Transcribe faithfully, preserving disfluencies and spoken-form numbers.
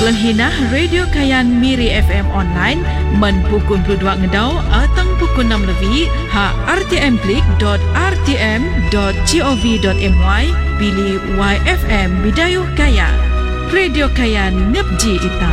Kelan hinah Radio Kayan Miri F M online men pukul dua ngedau atau pukul enam lebih ha r t m klik dot r t m dot gov dot my pilih Y F M Bidayuh Kaya. Radio Kayan Nepji Ita.